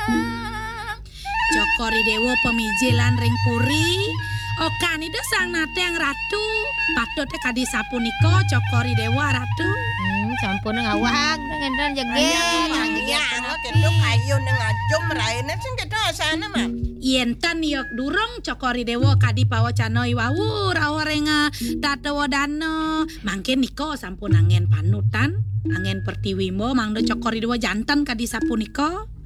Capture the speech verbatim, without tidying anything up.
Joko Ridewo pemijilan ring puri. Okani do sang nateng ratu. Patute kadi sapunika Joko Ridewo ratu. Hmm, sampun ngawak ngendran jege. Ya, kedok kayu nang ajum raine sing kedok asane mah. Yenten yok durung Joko Ridewo kadi pawacana iwawu rawarenga Datawa Dana. Mangke nika sampun angin panutan, angin pertiwimo mangdo Joko Ridewo janten kadi sapunika.